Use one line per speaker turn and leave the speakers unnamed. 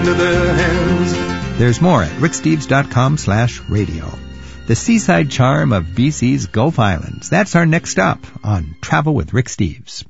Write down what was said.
into their hands.
There's more at ricksteves.com/radio. The seaside charm of BC's Gulf Islands. That's our next stop on Travel with Rick Steves.